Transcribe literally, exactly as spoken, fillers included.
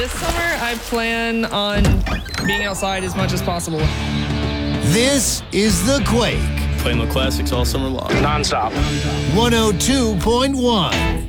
This summer, I plan on being outside as much as possible. This is The Quake. Playing the classics all summer long. Non-stop. one oh two point one.